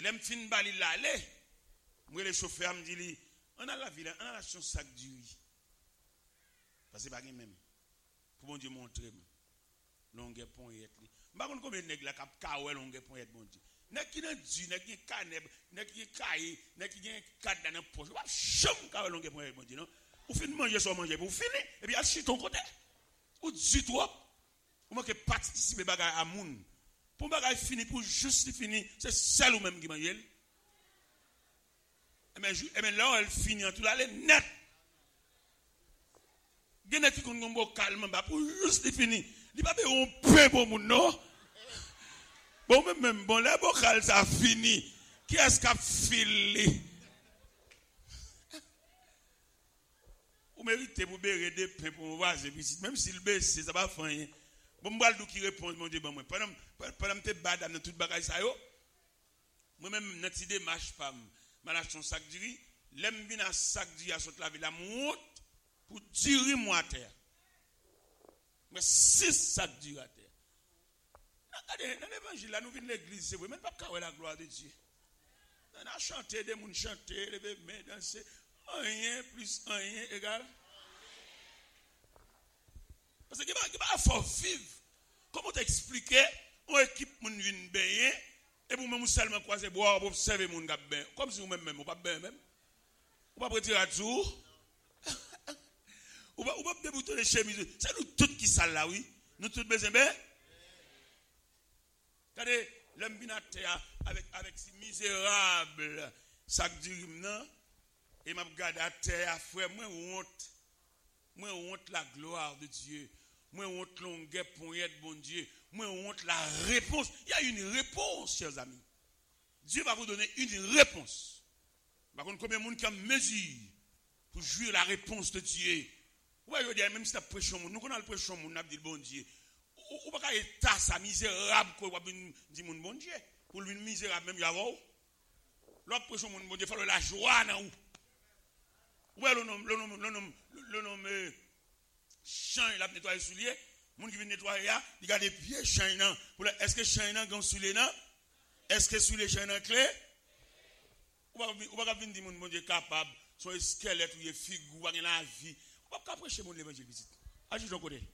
l'aime fin bali l'aller. Moi le chauffeur me dit on a la ville, on a la son sac du riz. Parce que pas même. Pour bon Dieu montrer longueur pont et être. Pas contre combien de nèg la cap kawe longueur pont et bon Dieu. Nèg qui nan du, nèg qui caneb, nèg qui caille, nèg qui gen cadre dans poche. Pas cham kawe longueur pont et bon Dieu non. Ou fin manger soit manger pour finir et puis à chi ton côté. Ou du trop. Ou manque participer bagay à moun. Pour bagay fini pour juste finir, c'est celle ou même qui mange. Mais là elle finit en tout là elle net. Gen qui kon gombo calme pour juste finir. Il pas on peu pour moun non. Bon même bon là bocal ça fini. Qui est-ce qui a filé? Ou méritez pour bérer des pains pour voir même s'il baisse ça va faire rien. Bon m'bal dou qui répond mon Dieu bon moi pendant te bad dans toute bagage ça yo. Moi même dans ti démarche pas manage son sac de riz, l'aime bien un sac de riz à sortir la ville la monte pour tirer moi à terre. Mais 6 sacs de riz à terre. Regardez, dans l'évangile, là, nous venons de l'église, c'est vrai, même pas qu'à la gloire de Dieu. On a chanté, des gens chanté, levé main, danser. Rien plus rien égal. Parce que il va faut vivre. Comment t'expliquer, on équipe moun vinn baigner, et vous même seulement croiser boire, pour observer moun gap bain. Comme si vous même, ou pas bain même. Ou pas retirer à tout. Ou pas débouter les chemises. C'est nous tous qui sale là, oui. Nous tous besoin bain. Regardez, l'homme binateur avec ces misérables sacs du rime, et m'a regardé à terre, frère, moi honte la gloire de Dieu, moi honte longueur pour être bon Dieu, moi honte la réponse. Il y a une réponse, chers amis. Dieu va vous donner une réponse. Par contre, combien de monde qui a mesure pour jouir la réponse de Dieu? Ouais, je dis, même si tu as prêché au monde, nous connaissons le prêché au monde, nous avons dit bon Dieu. Ou pas état ça misérable qu'on va dire mon bon Dieu pour lui misérable même yavo l'autre pression mon bon Dieu faut la joie dans ou ouais le nom champ il a nettoyer soulier moun qui vient nettoyer il garde pieds champ nan pour est-ce que champ nan gon soulier nan est-ce que soulier champ nan clé ou pas venir dire mon bon Dieu capable son squelette ou figure ou la vie ou pas prêcher mon l'évangile visite agis ton côté.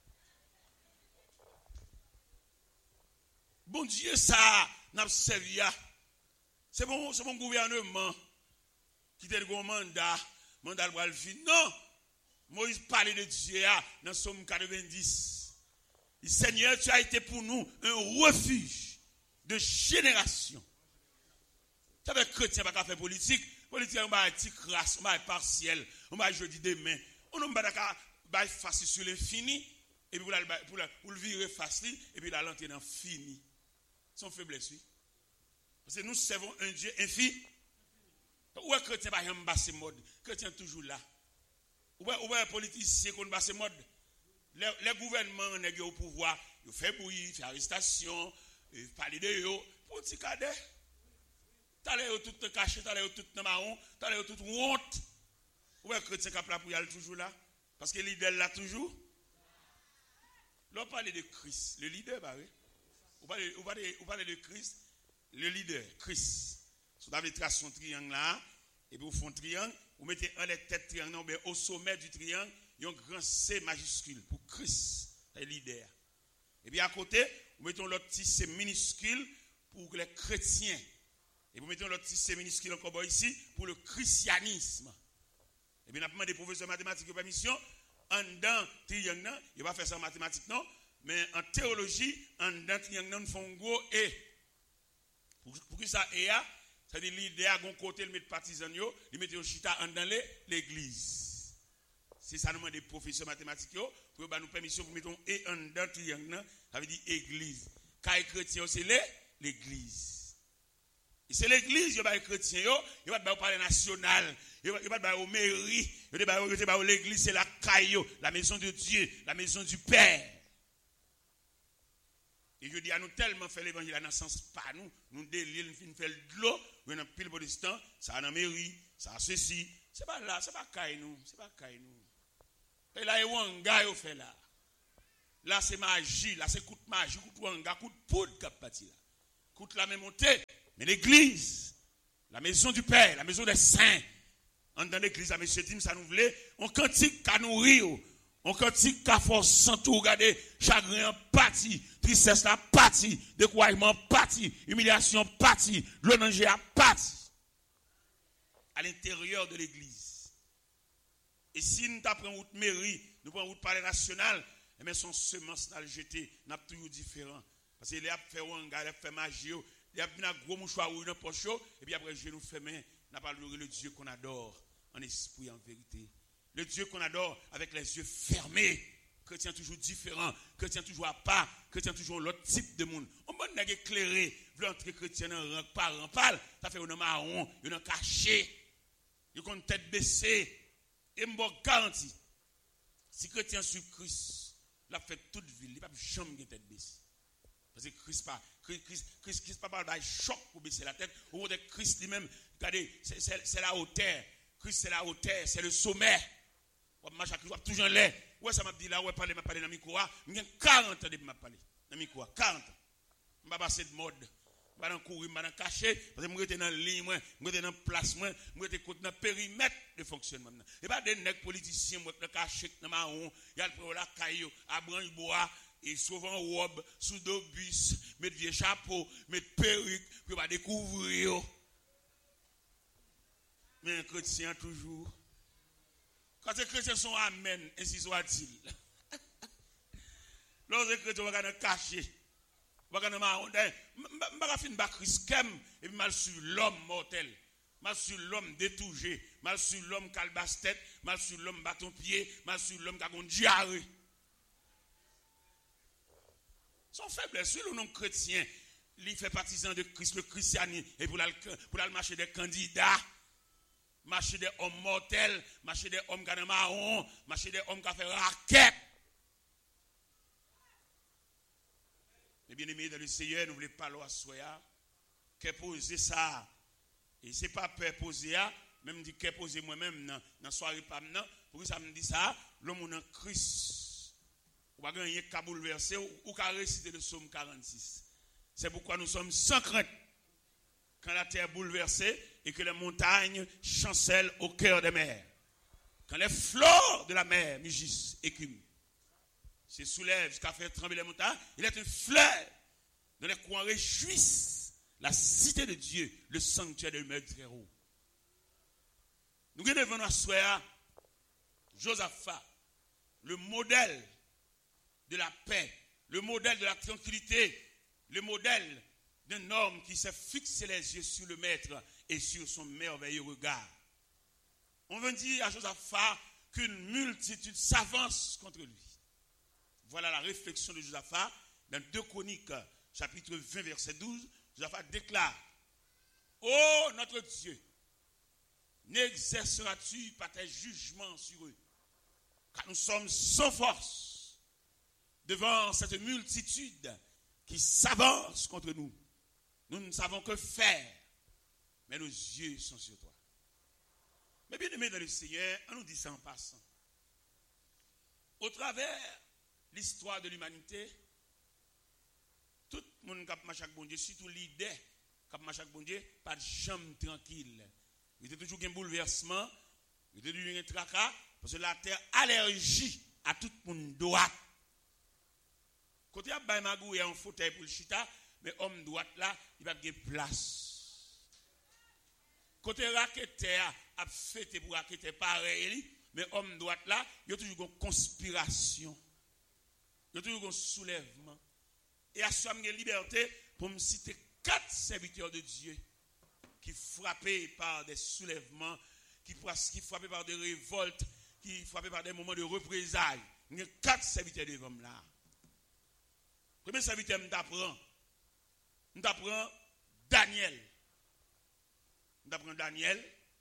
Bon Dieu, ça n'a servi à. C'est bon gouvernement qui te le mandat pour le fin. Non, Moïse parlait de Dieu dans Somme 90. Le Seigneur, tu as été pour nous un refuge de génération. Tu avais chrétien pas faire politique. Politique, on va être crasse, on va être partiel, on va jeudi demain. On ne va pas facile sur l'infini. Et puis pour le virer facile, et puis la lanterne dans fini. Son faiblesse, oui. Parce que nous servons un Dieu infini. Où est chrétien pas un basse mode? Chrétien toujours là. Où est un politicien qui basse mode? Les gouvernements nèg au pouvoir, ils fait bouillir, fait arrestation, parler de eux pour petit cadet. T'allez tout caché, t'allez tout dans marron, t'allez tout honte. Où est chrétien qui là pour y aller toujours là? Parce que leader là toujours. L'on parle de Christ, le leader bah oui. Vous parlez de Christ, le leader, Christ. Si vous avez tracé son triangle là, et puis vous faites un triangle, vous mettez un des têtes triangle, au sommet du triangle, il y a un grand C majuscule pour Christ, le leader. Et puis à côté, vous mettez l'autre petit C minuscule pour les chrétiens. Et vous mettez l'autre petit C minuscule encore ici pour le christianisme. Et bien, nous avons des professeurs mathématiques de permission, en dedans triangle, il va faire ça en mathématiques, non? Mais en théologie, en dedans triangle, nous faisons un gros E. Pour que ça E, c'est-à-dire l'idée à un côté, il met partisan, il met un chita en dedans l'église. C'est ça nous demande des professeurs mathématiques, pour nous permission pour mettre un E en dedans triangle, ça veut dire église. Quand les chrétiens, c'est l'église. Et c'est l'église, il y a des chrétiens, il y a des parler national, il y a des mairie, il y a l'église, c'est la caillou, la maison de Dieu, la maison du Père. Et je dis à nous tellement fait l'évangile dans le sens pas nous délire, nous fait de l'eau, nous avons pile protestant, ça a dans la mairie, ça a ceci, c'est pas là, c'est pas caillou, c'est pas caillou. Et là, il y a un gars qui fait là. Là, c'est magie, là, c'est coup de magie, coup de wanga, coup de poudre qui a parti là. Coup de la même montée. Mais l'église, la maison du Père, la maison des saints, en dans l'église, à M. Dim, ça nous voulait, on cantique qu'à nourrir, on cantique qu'à force sans tout regarder, chagrin parti, tristesse la partie, découragement parti, humiliation parti, le danger à parti. À l'intérieur de l'église. Et si nous apprenons route mairie, nous prenons route palais national, et bien son semence dans le jeté, n'a toujours différent. Parce qu'il a fait un gars, il a fait magie, il a mis un gros mouchoir ou une poche, et puis après, je nous fais main, n'a pas le Dieu qu'on adore, en esprit, en vérité. Le Dieu qu'on adore avec les yeux fermés. Chrétien toujours différent, chrétien toujours à part, chrétien toujours l'autre type de monde. On va nous éclairer, veut entrer chrétien en rang par rang par, ça fait un marron, un caché, il a une tête baissée. Et je vous garantis, si chrétien sur Christ, il a fait toute ville, il n'a pas jamais une tête baissée. Parce que Christ pas de choc pour baisser la tête. Au niveau de Christ lui-même, regardez, c'est la hauteur. Christ c'est la hauteur, c'est le sommet. On marche à Christ, on toujours l'air. Ouais, ça m'a dit là, ouais, parler dans le micro. J'ai 40 ans de m'a parler dans le micro. 40 ans. Je ne vais pas passer de mode. Je ne vais pas courir, je ne vais pas cacher. Parce que je suis dans la ligne, je suis dans la place, je suis dans le périmètre de fonctionnement. Et pas des nègres politiciens, je suis caché dans ma honte. Il y a le la caillou, à branche bois, et souvent robe, sous deux bus, mettre vieux chapeau, mettre perruque, pour pas découvrir. Mais un chrétien toujours. Quand les chrétiens sont amen, ainsi soit-il. Lorsque les chrétiens vont cacher, vont marron, je ne vais pas finir Christ et puis mal sur l'homme mortel, mal sur l'homme détouré, mal sur l'homme qui a le basse-tête, mal sur l'homme bâton-pied, mal sur l'homme qui a une diarrhée. Son faiblesse, sur le nom chrétien, il fait partisan de Christ, le christianisme, et pour le marcher des candidats. Marcher des hommes mortels, marcher des hommes qui ont marron, marcher des hommes qui ont fait raquette. Mais bien aimés dans le Seigneur, nous voulons parler à soi, qu'est poser ça. Et ce n'est pas peur poser, même dit qu'est poser moi-même dans la soirée, pour que ça me dit ça, l'homme en Christ. Ou pas gagner qu'à bouleverser ou qu'à réciter le psaume 46. C'est pourquoi nous sommes sans crainte. Quand la terre est bouleversée et que les montagnes chancellent au cœur des mers. Quand les fleurs de la mer mugissent, écument. Se soulève jusqu'à faire trembler les montagnes. Il est une fleur dont les coins réjouissent la cité de Dieu, le sanctuaire de l'humain très haut. Nous devons nous asseoir Josaphat, le modèle de la paix, le modèle de la tranquillité, le modèle d'un homme qui s'est fixé les yeux sur le maître et sur son merveilleux regard. On veut dire à Josaphat qu'une multitude s'avance contre lui. Voilà la réflexion de Josaphat dans 2 Chroniques, chapitre 20, verset 12. Josaphat déclare: ô notre Dieu, n'exerceras-tu pas tes jugements sur eux? Car nous sommes sans force devant cette multitude qui s'avance contre nous. Nous ne savons que faire, mais nos yeux sont sur toi. Mais bien aimés dans le Seigneur, on nous dit ça en passant. Au travers l'histoire de l'humanité, tout le monde qui marche avec bon Dieu, surtout l'idée qui marche avec bon Dieu, pas de jambe tranquille. Il y a toujours un bouleversement, il y a toujours un tracas, parce que la terre allergie à tout le monde droit. Quand il y a un magou et un fauteuil pour le chita, mais homme droite là, il va avoir place. Côté raqueteur a fêté pour raqueter pareil, mais homme droite là, il y a toujours une conspiration. Il y a toujours un soulèvement. Et à ce moment de liberté, pour me citer 4 serviteurs de Dieu qui frappés par des soulèvements, qui frappés par des révoltes, qui frappés par des moments de représailles. Il y a 4 serviteurs de l'homme là. Premier serviteur, je t'apprends Daniel. Je t'apprends Daniel.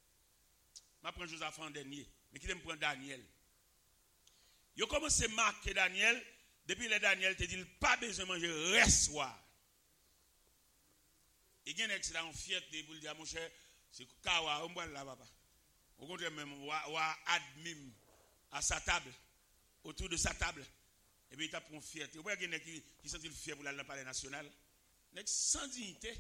Je m'apprends Josaphat en dernier. Mais qui me prend Daniel? Je commence à marquer Daniel. Depuis le Daniel te dit, pas besoin de manger, reste soir. Et il y a un excellent fierté pour dire, mon cher, c'est Kawa, on boit là, papa. Au contraire, même, on admime à sa table, autour de sa table. Et puis il t'a pris fierté. Vous voyez qu'il y a qui sont fiers pour la palais national? Sans dignité,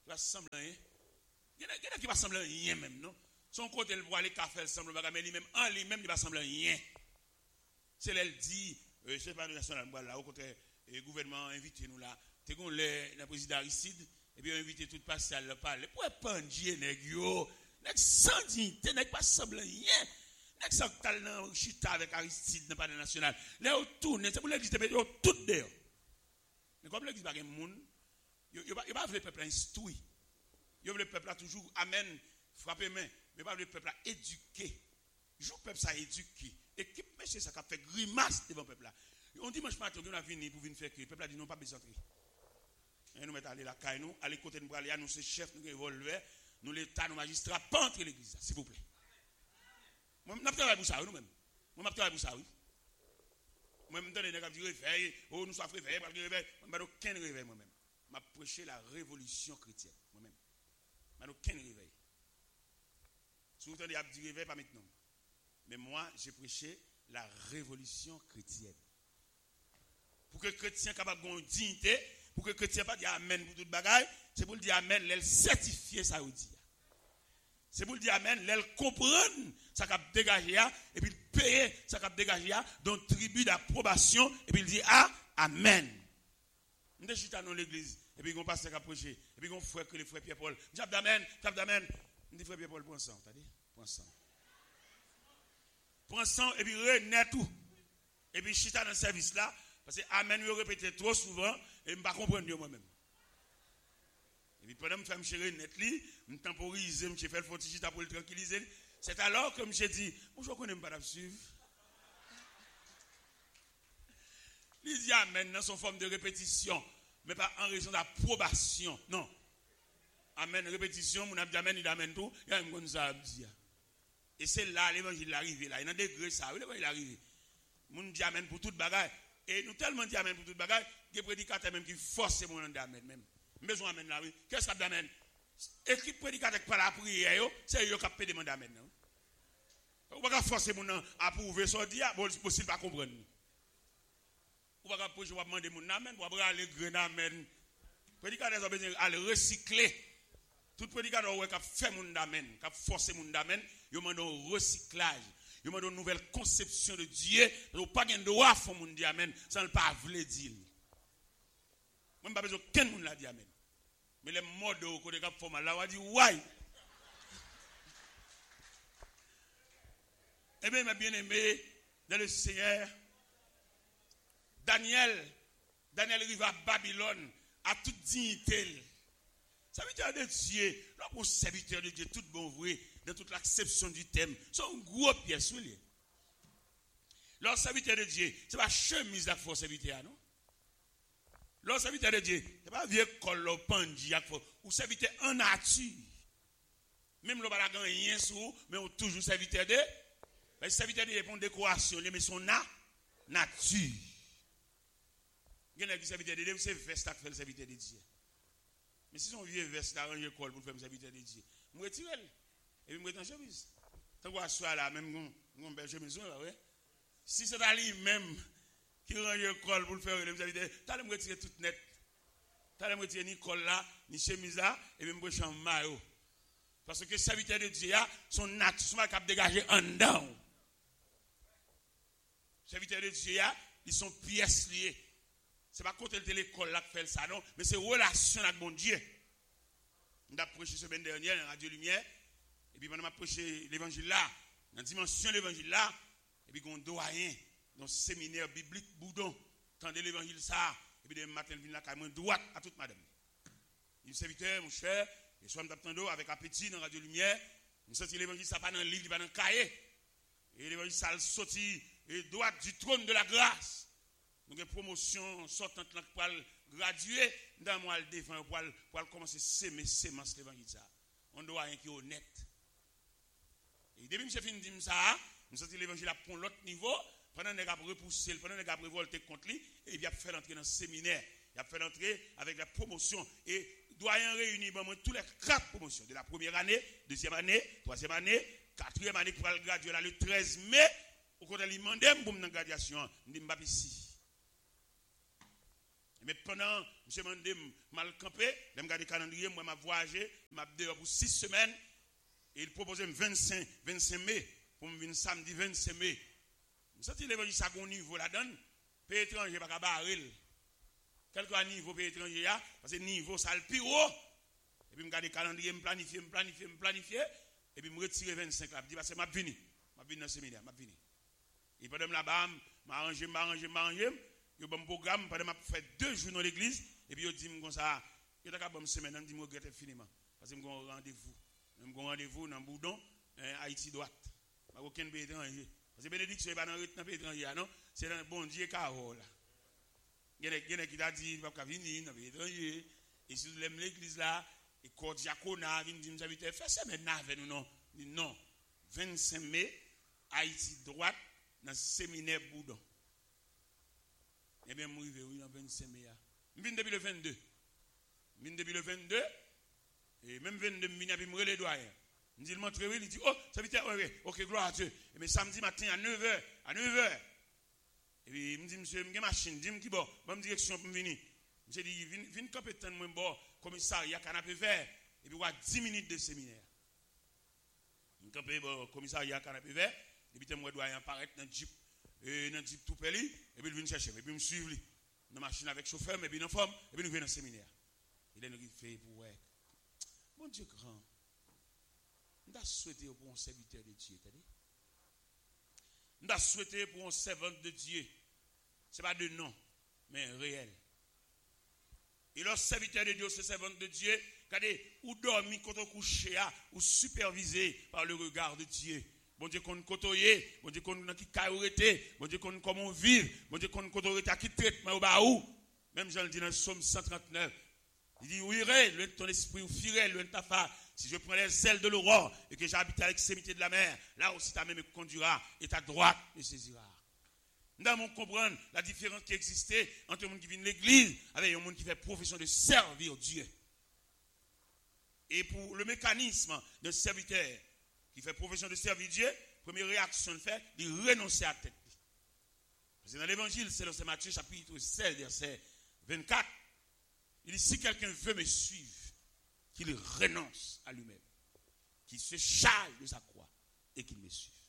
va sembler rien. Il y en a qui va sembler rien même, non? Son côté, il va aller café, il semble pas, mais lui-même, en lui-même, il va sembler rien. C'est là, il dit, je sais pas, national, là, au contraire, le gouvernement a invité nous là, t'es qu'on le président Aristide, et puis il a invité tout le passé à le parler. Pour épandier, nèg yo, nèg sans dignité, nèg pas sembler rien. Nèg sans talent, chita avec Aristide, dans le national. Là, on tourne, c'est pour l'église, mais tout d'ailleurs. Mais comme l'église n'a pas de monde, il n'y a pas le peuple instruit. Il y a le peuple toujours, amen, frapper main, mais pas le peuple éduqué. Je le peuple ça éduqué. Équipe, monsieur, ça fait grimace devant le peuple là. On dit, dimanche matin, on a venu pour venir faire que le peuple a dit, non, pas besoin d'entrer. Et nous mettons aller la caille, nous, aller côté de nous, aller annoncer chef, nous, revolver, nous, l'État, nous, magistrats, pas entrer l'église, s'il vous plaît. Moi, je travaille pour ça, nous-mêmes. Moi, je travaille pour ça, oui. Moi, je me donne des gens qui réveillent, oh, nous sommes réveillés, parce que réveil, je n'ai aucun réveil moi-même. Je prêché la révolution chrétienne, moi-même. Je n'ai aucun réveil. Si vous entendez dire réveil, pas maintenant. Mais moi, j'ai prêché la révolution chrétienne. Pour que le chrétien soit capable de dignité, pour que le chrétien pas dire amen pour toute bagaille, c'est pour le dire amen, l'elle certifier ça ou dire. C'est pour le dire amen, l'elle comprendre ça qu'a dégagé et puis payer ça qu'a dégagé dans tribu d'approbation et puis il dit amen. Nous chita dans l'église et puis on passe à prêcher et puis on frère que les frères Pierre Paul, j'ab d'amen. On dit frère Pierre Paul prends sang, t'as dit prends sang. Prends sang et puis renaît tout. Et puis chita dans le service là parce que amen je répète trop souvent et je ne comprends pas moi-même. Et puis pendant que je fais chérir net li, je temporise, je fais le fortichita pour le tranquilliser. C'est alors que je dis, bonjour, je ne connais pas la suivre. Il dit amen dans son forme de répétition, mais pas en raison d'approbation. Non. Amen, répétition, mon abdi amen, il amène tout, il y a un bon ça dire. Et c'est là l'évangile arrivé là, il y a un degré ça, oui, l'évangile arrivé. Mon dit amen pour toute bagaille. Et nous tellement dit amen pour toute bagaille, qu'il y a des prédicateurs même qui forcent mon nom d'amen même. Besoin amen là, oui. Qu'est-ce que ça d'amen? Équipe prédicateur par la prière, c'est eux qui ont payé demande amen. On ne va pas forcer mon nom à prouver ça, bon, c'est possible pas comprendre. On va pas poser, on va demander mon amen, on va aller grainer amen. Prédicateur ont besoin d'aller recycler. Tout prédicateur qui a fait mon amen, qui a forcé mon amen, il demande un recyclage. Il demande une nouvelle conception de Dieu. Il n'y a pas de droit à faire mon amen sans ne pas vouloir dire. Moi, je n'ai pas besoin qu'un monde l'a dit amen. Mais les modes au côté de la forme, là, on a dit, ouais. Eh bien, mes bien-aimés, dans le Seigneur, Daniel arrive à Babylone, à toute dignité. Serviteur de Dieu, là, pour serviteur de Dieu, tout bon vrai, dans toute l'acception du thème, c'est un gros pièce. Leur serviteur de Dieu, ce n'est pas chemise à force serviteur, non? Leur serviteur de Dieu, ce n'est pas vieux col au pandi, ou serviteur en nature. Même le balagan rien sous, mais on toujours serviteur de. Le serviteur de Dieu pour une décoration, mais son nature. Il y a qui serviteur de Dieu, c'est veste qui fait le serviteur de Dieu. Mais si son vieux veste qui arrange col pour faire le serviteur de Dieu, je retire elle. Et puis je mets en chemise. Tant qu'on soit là, même on belle chemise, ouais. Si c'est à lui-même qui range le col pour le faire le serviteur, tu as me retirer tout net. Tu as me retirer ni col là, ni chemise là, et même je en maillot. Parce que le serviteur de Dieu, son nature, son cap dégagé en dedans. Les serviteurs de Dieu, ils sont pièces liées. Ce n'est pas contre l'école là qui fait ça, non, mais c'est relation avec mon Dieu. On a prêché la semaine dernière dans Radio Lumière, et puis on a prêché l'évangile là, dans la dimension de l'évangile là, et puis on doyen dans le séminaire biblique Boudon, tendez l'évangile ça, et puis demain matin, il vient là, carrément droite à toute madame. Il serviteur, mon cher, et soit m'attendons avec appétit dans Radio Lumière, nous sentons l'évangile ça pas dans le livre, pas dans le cahier, et l'évangile ça le sorti et droite du trône de la grâce. Donc, une promotion sortante pour graduer dans le mois de défense, pour commencer à semer sémence l'évangile. On doit être honnête. Et depuis que j'ai fini de dire ça, nous sommes l'évangile à prendre l'autre niveau, pendant que nous avons repoussé, pendant que nous avons révolté contre lui, et il a fait entrer dans le séminaire. Il a fait entrer avec la promotion. Et doyen réunir tous les 4 promotions de la première année, deuxième année, troisième année, quatrième année pour le graduer là, le 13 mai. Au côté de l'imandem pour une graduation, je dis ici. Mais pendant, je me demandé, mal campé, je me regarde le calendrier, moi, je voyagé, je pour 6 semaines, et il proposait 25 mai, pour me venir samedi 25 mai. Je sens l'évangile, ça a un niveau là-dedans, pays étranger, pas qu'à barrer. Quel que soit le niveau pays étranger, parce que le niveau, ça le pire haut. Et puis, je regarde le calendrier, je planifie, et puis, je me retire 25 là, je dis, parce que je suis venu dans le séminaire, je suis venu. Et pendant là-bas, je m'arrange, je fais un programme, pendant que je fais 2 jours dans l'église, et puis je dis comme ça, je suis une semaine, je dis que je regrette infiniment. Parce que je un rendez-vous. Je un rendez-vous dans Boudon, Haïti droite. Je n'ai aucun pays étranger. Parce que bénédiction n'est pas dans le pays étranger, non? C'est dans le bon Dieu Carole. Il y a qui t'a dit, il va venir dans le pays étranger. Et si vous aimez l'église là, et quand diaconat vient dire, vous avez fait ça maintenant avec nous, non? Non. 25 mai, Haïti droite, dans le séminaire Boudon. Eh bien, je suis arrivé dans 25 mai. Je viens depuis le 22. Et même 22, je viens me les doigts. Je dis, il dit, oh, ça veut dire, oui, ok, gloire à Dieu. Mais samedi matin à 9h. Et puis, il me dit, monsieur, je machine, dis-moi qui bon, bonne direction pour venir. Je dis, viens compétent, moi, bon, commissariat, canapé vert. Et puis, il y a 10 minutes de séminaire. Je campé, bon, commissariat, canapé vert. Et puis, je dois apparaître dans le jeep. Et dans le jeep tout pelli. Et puis, il vient chercher. Et puis, je suivre lui. Dans la machine avec chauffeur, mais puis, dans forme. Et puis, nous venons dans le séminaire. Il est fait pour ouais. Mon Dieu grand. Nous avons souhaité pour un serviteur de Dieu. Nous avons souhaité pour un servante de Dieu. Ce n'est pas de nom, mais réel. Et le serviteur de Dieu, ce servante de Dieu, regardez, ou dormi quand on couche, ou supervisé par le regard de Dieu. Bon Dieu, qu'on côtoie, bon Dieu, qu'on qui caillorité, bon Dieu, qu'on comment vivre, bon Dieu, qu'on côtoie à qui traitement au bas où. Même Jean le dit dans le psaume 139. Il dit, oui, loin de ton esprit, ou firait, loin de ta face. Si je prends les ailes de l'aurore et que j'habite à l'extrémité de la mer, là aussi ta main me conduira et ta droite me saisira. Nous devons comprendre la différence qui existait entre un monde qui vient de l'église avec un monde qui fait profession de servir Dieu. Et pour le mécanisme d'un serviteur qui fait profession de servir Dieu, première réaction de faire, de renoncer à la tête. Parce que dans l'évangile, c'est dans Matthieu chapitre 16, verset 24, il dit, si quelqu'un veut me suivre, qu'il renonce à lui-même, qu'il se charge de sa croix et qu'il me suive.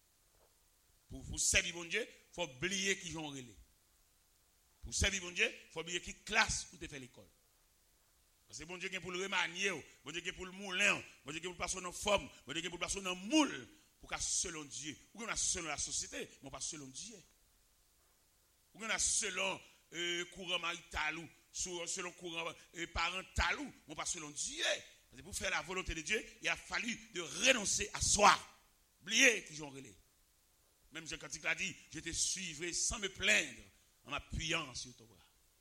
Pour servir mon Dieu, il faut oublier qu'ils ont relais. Pour servir mon Dieu, il faut oublier qui classe où tu fais l'école. Parce que bon Dieu qui est pour le remanier, bon Dieu qui est pour le moulin, bon Dieu qui est pour le passer dans la forme, bon Dieu qui est pour le passer dans le moule, pour qu'à selon Dieu. Ou qu'on a selon la société, mais pas selon Dieu. Ou qu'on a selon courant marital ou selon courant parental ou pas selon Dieu. Parce que pour faire la volonté de Dieu, il a fallu de renoncer à soi. Oubliez qu'ils ont relais. Même Jean Cantique l'a dit, je te suivrai sans me plaindre en m'appuyant sur ton bras.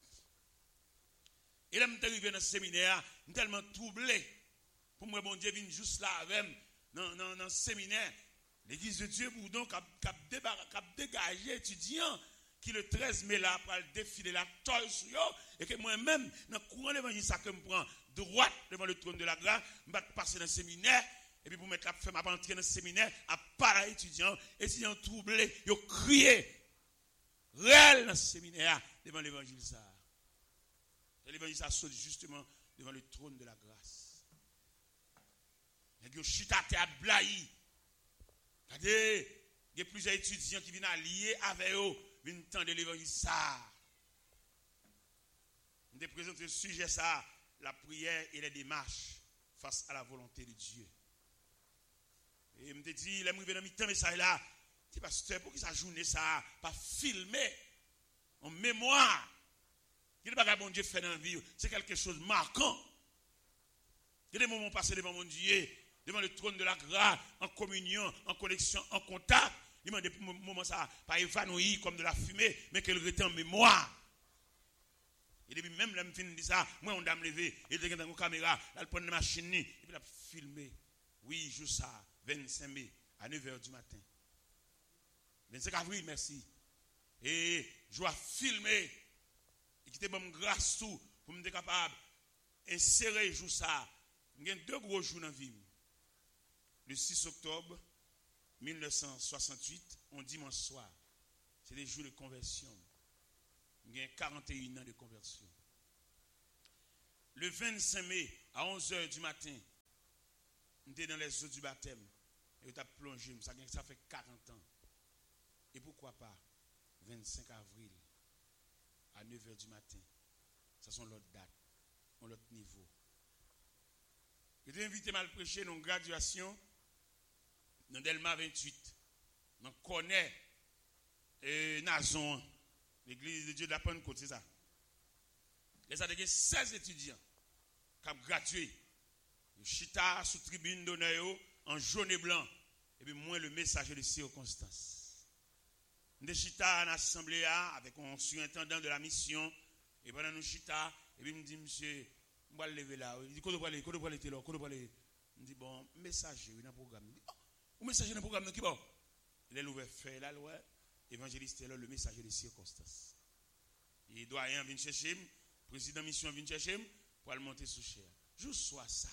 Et là, je suis arrivé dans le séminaire, je suis tellement troublé. Pour moi, bon Dieu vient juste là avec moi, dans le séminaire. L'église de Dieu, Boudon, qui a dégagé étudiants qui le 13 mai là, pour défiler la toile sur eux, et que moi-même, dans le courant de l'évangile, ça que me prend droite devant le trône de la grâce, je vais passer dans le séminaire. Et puis pour mettre la femme à entrer dans le séminaire, à parler étudiants troublés, ils ont crié, réel dans le séminaire, devant l'évangile ça. Et l'évangile ça saute justement devant le trône de la grâce. Et ils chitaté à blaï. Regardez, il y a plusieurs étudiants qui viennent allier avec eux, viennent entendre l'évangile ça. On te présente le sujet ça, la prière et les démarches face à la volonté de Dieu. Et il me dit, il est dans mi-temps, mais ça est là. Je dis, pasteur, pour que sa journée, ça pas filmé en mémoire. Il n'y a pas bon Dieu fait dans la vie. C'est quelque chose de marquant. Il y a des moments passés devant mon Dieu, devant le trône de la grâce, en communion, en connexion, en contact. Il m'a dit, pour un moment, ça pas évanoui comme de la fumée, mais qu'elle reste en mémoire. Et depuis même là, je me dis ça, moi, on doit me lever, il est dans une caméra, là, il prend une machine, et puis il a filmé. Oui, juste ça. 25 mai, à 9h du matin. 25 avril, merci. Et je dois filmer. Et qui te donne grâce tout pour me être capable d'insérer jour ça. Il y a 2 gros jours dans la vie. Le 6 octobre 1968, on dimanche soir. C'est des jours de conversion. J'ai 41 ans de conversion. Le 25 mai, à 11h du matin, j'étais dans les eaux du baptême. Et je suis plongé, ça fait 40 ans. Et pourquoi pas 25 avril, à 9h du matin. Ça sont l'autre date, l'autre niveau. J'ai invité à prêcher dans une graduation dans Delma 28. On connaît Nazon, l'église de Dieu de la Pentecôte, c'est ça. Et ça a 16 étudiants qui ont gradué. Chita sous tribune d'honneur en jaune et blanc. Et puis moi, le messager de circonstance. Nous chita en assemblée avec un surintendant de la mission. Et pendant nous chita, et puis il me dit, monsieur, on va le lever là. Il dit, qu'on doit aller là, qu'on doit aller. Il me dit, bon, messager dans le programme. Il dit, oh, messager dans le programme, qui bon? Il est ouvert fait là, évangéliste est là, le messager de circonstance. Et doyen vient chercher, président mission vient chercher, pour aller monter sous chair. Je sois ça.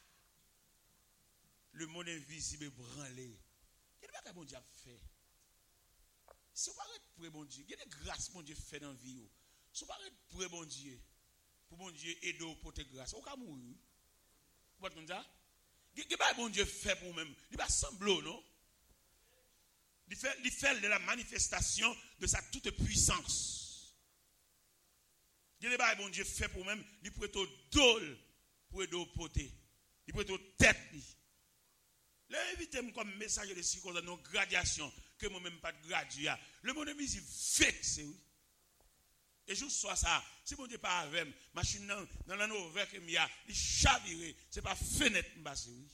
Le monde invisible est branlé. Qu'est-ce que bon Dieu a fait? Si vous parlez pour bon Dieu, il y a des grâces bon Dieu fait dans la vie. Si vous parlez pour bon Dieu, aider pour te grâce, vous pouvez mourir. Vous voyez comme ça? Qu'est-ce que bon Dieu fait pour vous-même? Il va sembler, non? Il fait de la manifestation de sa toute puissance. Qu'est-ce que bon Dieu fait pour vous-même? Il peut être dole pour aider au poté. Il peut être tête. L'invité comme messager de circonstance dans graduation que moi-même pas de gradué. Le monde invisible vexé, oui. Et je sois ça, si mon Dieu pas avec machine dans la nouvelle que il y a, il chaviré, c'est pas fenêtre m'bassé, oui.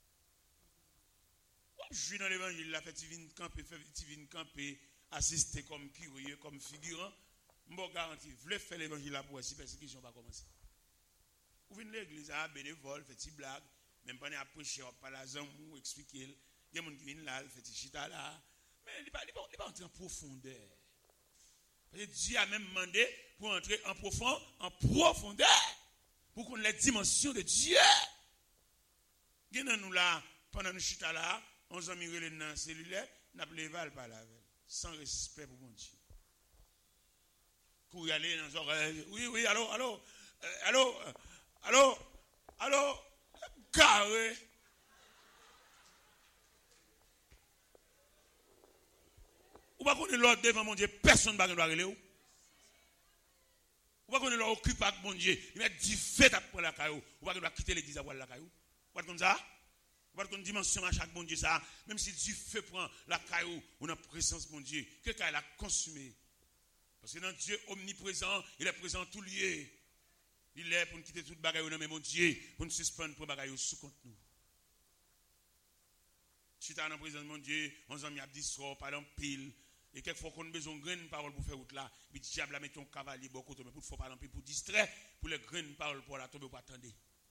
Je suis dans l'évangile, la fait camper, assister comme curieux, comme figurant. Je vous garantis, vous voulez faire l'évangile là pour si persécution va commencer. Vous venez de l'église, bénévole, fait des blagues. Même pas à prêcher, pas la zone ou expliquer. Il y a des gens qui viennent là, fait des chita là. Mais il n'est pas entré en profondeur. Parce que Dieu a même demandé pour entrer en profondeur. Pour qu'on ait les dimensions de Dieu. Il y a nous là, pendant nous chita là, on s'est mis dans la cellulaire, on a levé par la veille. Sans respect pour mon Dieu. Pour y aller dans les oreilles. Oui, allô. Carré. Ou pas qu'on est l'ordre devant mon Dieu, personne ne va aller où. Ou pas qu'on est l'ordre occupé avec mon Dieu, il met du fait après la caillou. Ou pas qu'on doit quitter l'église après la caillou. Ou pas comme ça? Ou pas qu'on dimension à chaque bon Dieu ça. Même si Dieu fait prendre la caillou, on a présence mon Dieu. Quelqu'un l'a consumé. Parce que dans Dieu omniprésent, il est présent tout lieu. Il est pour nous quitter toute bagaille, mais mon Dieu, pour nous suspendre pour bagaille sous compte nous. Si tu es en présence de mon Dieu, on s'en a dit soir, par exemple, pile. Et quelquefois qu'on a besoin de graines paroles pour faire route là, puis le diable a mis un cavalier beaucoup, mais pour faire pile, pour distraire, pour les graines paroles pour la tomber, pour attendre.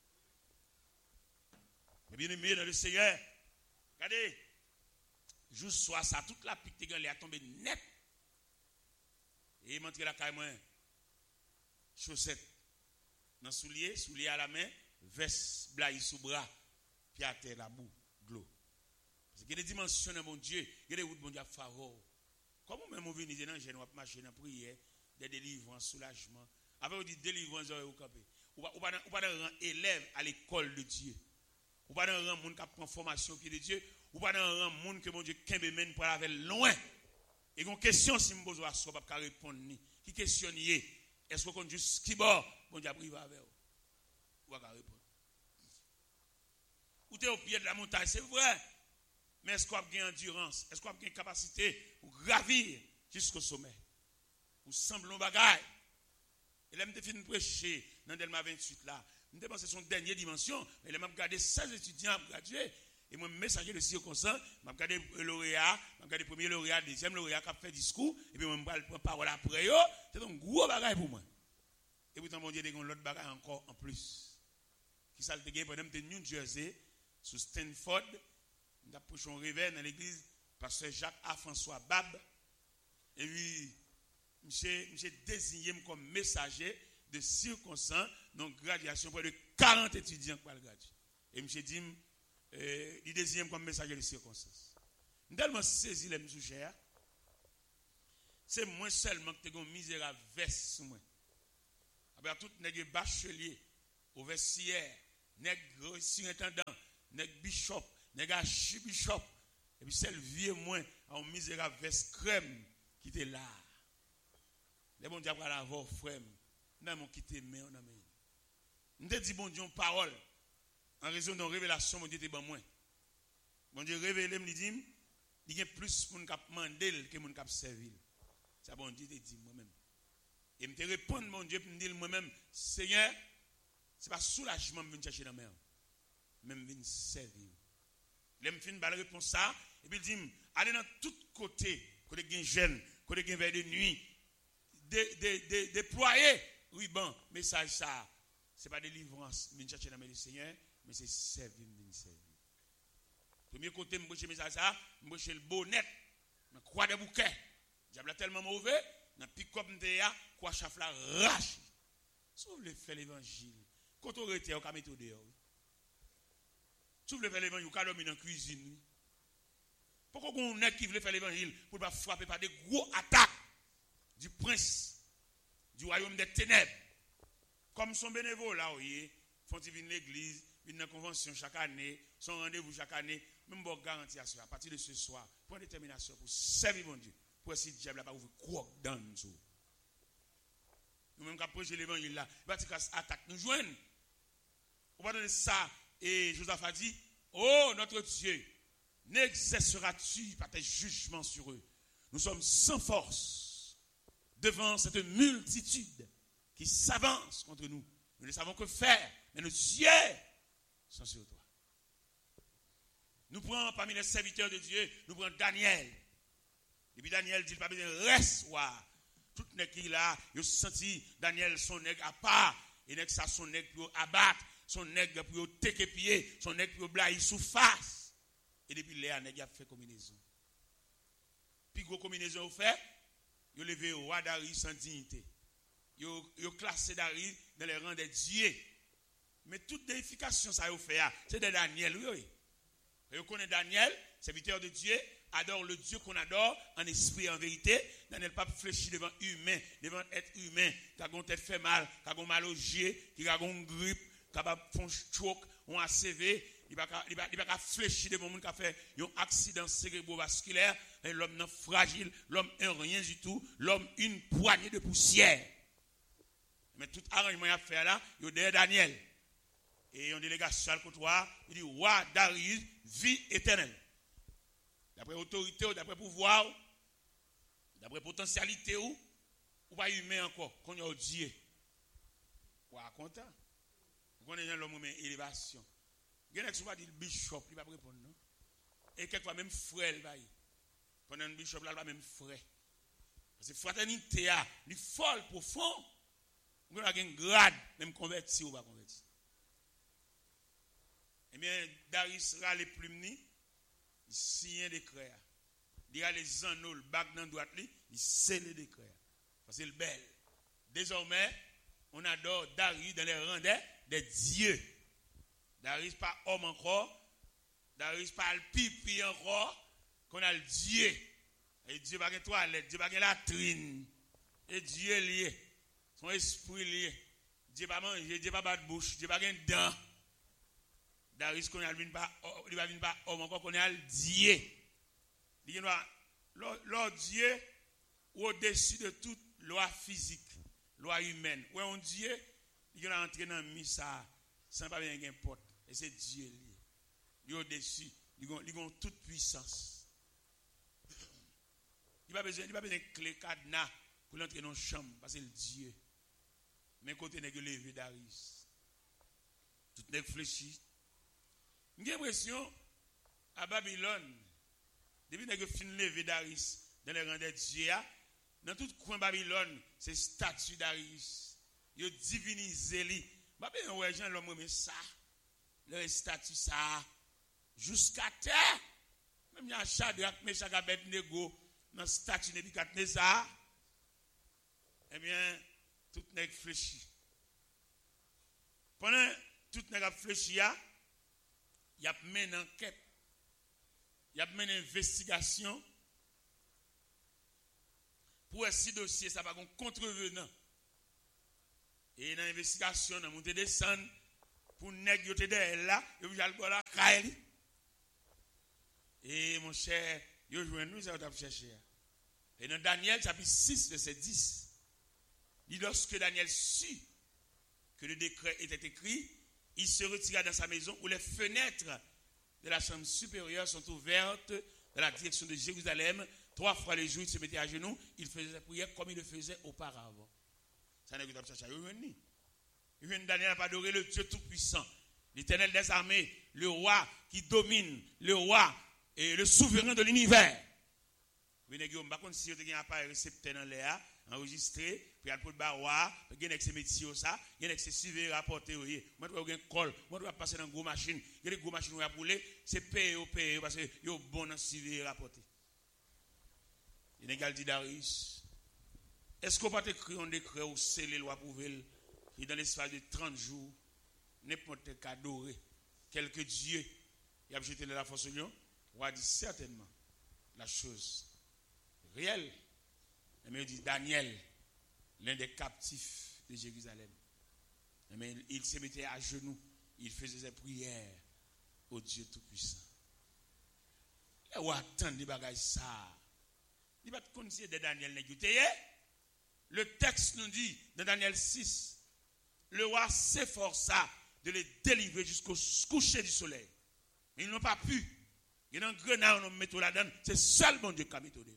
Mais bien aimé dans le Seigneur, regardez, juste soit ça, toute la pique de a tombé net. Et il montre la caille moins, chaussette. Dans soulier à la main, veste blaye sous bras, puis à terre la boue, de l'eau. Parce qu'il y a des dimensions dans mon Dieu, il y a des routes de mon Dieu à favor. Comment même on vient dans le gène, on va marcher dans la prière, des délivrances, soulagement. Avec on dit délivrance, on va camper. Ou pas dans un élève à l'école de Dieu. Ou pas dans un monde qui prend formation au pied de Dieu. Ou pas dans un monde que mon Dieu kembe mène pour aller loin. Et une question, si je me pose à soi, je ne peux pas répondre. Qui questionne? Est-ce qu'on juste qui bord? Bon Dieu a privé avec vous. Ou pas répondre. Ou tu es au pied de la montagne, c'est vrai. Mais est-ce qu'on a une endurance? Est-ce qu'on a une capacité pour gravir jusqu'au sommet? Ou semblons bagaille? Et là, je me suis prêcher dans Delma 28 là. Je me pense que c'est son dernière dimension. Mais là, je vais regarder 16 étudiants gradués. Et moi, messager de circonstance, je vais regarder le lauréat, je vais regarder le premier lauréat, le deuxième lauréat qui a fait discours. Et puis, je vais prendre parole après. C'est un gros bagaille pour moi. Et pourtant, mon Dieu, il y a l'autre bagaille encore en plus. Qui ça le dégaine pendant que New Jersey, sous Stanford. Nous avons prêché un réveil dans l'église, pasteur Jacques A. François Bab. Et puis, monsieur désigné comme messager de circonstance, donc graduation, près de 40 étudiants qui vont graduer. Et monsieur dit, il désigne comme messager de circonstance. Nous avons tellement saisi les sujets. c'est moi seulement que tu as misérable veste sur moi. Après tout nèg bachelier, au vestiaire, nèg surintendant, nèg bishop, nèg archibishop, et puis celle vieux moi en misérable veste crème qui était là. Les bon Dieu après la voir frère, n'a mon quitter main en main. Nous te dit bon Dieu parole en raison de révélation mon Dieu était bon moi. Bon Dieu révélé me dit il y a plus moun k'ap mandel que moun k'ap servir. Ça bon Dieu te dit moi-même. Et me te répondre mon Dieu me dire moi-même Seigneur, c'est pas soulagement me chercher dans mer. Même venir servir. L'aime fin ba réponse ça et puis il dit allez dans tout côté, côté gen jeune, côté gen veille de nuit, déployer ruban message ça. C'est pas délivrance, me chercher dans le Seigneur, mais c'est servir me servir. Premier côté, je me message ça, je le bonnet, je croix de bouquet. Diable est tellement mauvais, dans pick-up m'déa, quoi chaf la rache. Si vous voulez faire l'évangile, quand on retient, on va mettre dehors. Si vous voulez faire l'évangile, vous allez dormir dans la cuisine. Pourquoi on est qui veut faire l'évangile pour ne pas frapper par des gros attaques du prince du royaume des ténèbres? Comme son bénévole là, oui, font-ils venir l'église, venir dans la convention chaque année, son rendez-vous chaque année, même pour garantir à partir de ce soir, pour détermination, pour servir mon Dieu, pour essayer de diable n'a pas ouvert quoi dans nous. Nous-mêmes qui approchons l'évangile là, il va attaque nous joindre. Au bas de ça, et Joseph a dit, oh notre Dieu, n'exerceras-tu pas tes jugements sur eux? Nous sommes sans force devant cette multitude qui s'avance contre nous. Nous ne savons que faire, mais nos yeux sont sur toi. Nous prenons parmi les serviteurs de Dieu, nous prenons Daniel. Et puis Daniel dit, pas besoin de reste, tout nèg qui là, il senti Daniel son nèg à part, et nèg ça son nèg pour abattre, son nèg pour teke pied, son nèg pour blayer sous face. Et depuis là, nèg a fait combinaison. Puis gros combinaison fait, il levé au roi Darius sans dignité. Il classé Darius dans les rangs des dieux. Mais toute déification ça il fait, c'est de Daniel, oui. Vous connaissez Daniel, serviteur de Dieu, adore le Dieu qu'on adore en esprit et en vérité. Daniel pas fléchi devant humain, devant être humain, qui a une tête fait mal, qui a mal au yeux, qui a une grippe, qui a un choc, ou un ACV, il va pas fléchir devant monde qui a fait un accident cérébrovasculaire, et l'homme non fragile, l'homme est rien du tout, l'homme une poignée de poussière. Mais tout arrangement qu'il a fait là, il y a derrière Daniel. Et une délégation contre toi, il dit, roi Darius, vie éternelle. D'après autorité, d'après pouvoir, d'après potentialité, ou pas humain encore, qu'on a Dieu. Ou à content. Vous connaissez l'homme humain, élévation. Il y a qui va dire bishop, il va répondre, non? Et quelquefois même frère, il va y. Pendant un bishop, là, il va même frère. Parce que fraternité, il est folle, profond. Vous avez un grade, même converti ou pas converti. Eh bien, Darius râle les plumes, il signe un décret. Il a les anneaux, le bac dans la droite, il scelle le décret. Parce que c'est le bel. Désormais, on adore Darius dans les rangs des dieux. Darius pas homme encore. Darius pas le pipi encore. Qu'on a le Dieu. Et Dieu pas de toilette, Dieu pas de latrine. Et Dieu est lié. Son esprit lié. Dieu pas manger, Dieu pas de bouche, Dieu pas de dents. Darius qu'on a il va venir pas homme encore qu'on a le Dieu. Il doit l'ordre Dieu au-dessus de toute loi physique, loi humaine. Où on Dieu, il va entrer dans missa sans pas bien importe. Et c'est Dieu lié. Il est au-dessus, il a toute puissance. Il n'a pas besoin de clé cadenas pour entrer dans la chambre parce que c'est le Dieu. Mais côté n'est que levé Darius. Tout n'est fléchi. J'ai l'impression, à Babylone, depuis que fin levé Darius dans les rangs des dieux, dans tout coin Babylone, c'est statue Darius. Ils ont divinisé lui. Babylone, ouais, gens l'homme mais ça, le statue ça, jusqu'à terre. Même il y a Shadrach, Meshach, Abednego, dans statue Nebukadnezar. Eh bien, tout n'est fléchi. Pendant tout n'est fléchi, il y a mené une enquête, il y a mené une investigation pour si dossier, ça va un contrevenant. Et dans l'investigation, on monte descendre pour négocier derrière là, et vous allez voir la caille. Et mon cher, vous jouez nous, ça va chercher. Et dans Daniel, chapitre 6, verset 10, dit lorsque Daniel sut que le décret était écrit, il se retira dans sa maison où les fenêtres de la chambre supérieure sont ouvertes dans la direction de Jérusalem. 3 fois le jour, il se mettait à genoux, il faisait la prière comme il le faisait auparavant. Ça n'est que de chercher. Il vient Daniel n'a pas adoré le Dieu Tout-Puissant, l'Éternel des armées, le roi qui domine, le roi et le souverain de l'univers. Vous venez par contre, si vous avez un appareil récepteur dans l'air, enregistré, puis il y a le baroir, il y a des métiers, il y a des suivis rapportés. Moi, je vais un col, moi, je vais passer dans une grosse machine. Il y a des grosses machines qui vont rouler, c'est payé, parce que il y a bon dans suivi rapporté. Il y a dit Darius, est-ce qu'on peut écrire un décret ou sceller loi pour elle, qui dans l'espace de 30 jours, n'importe quel adoré, quelque Dieu, il a jeté de la force au lion, on a dit certainement la chose réelle. Mais il dit Daniel, l'un des captifs de Jérusalem. Mais il se mettait à genoux, il faisait ses prières au Dieu Tout-Puissant. Et on attend des bagages ça. Il va te considérer de Daniel Néguté. Le texte nous dit, dans Daniel 6, le roi s'efforça de les délivrer jusqu'au coucher du soleil. Mais ils n'ont pas pu. Il y a un grenade, on met tout là-dedans. C'est seul bon Dieu qui a mis tout là.